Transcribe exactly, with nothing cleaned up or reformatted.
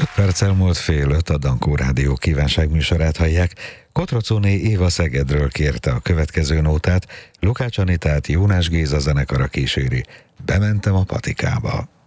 öt perc elmúlt fél öt, a Dankó Rádió kívánságműsorát hallják. Kotrocóné Éva Szegedről kérte a következő nótát, Lukács Anitát Jónás Géza zenekara kíséri. Bementem a patikába.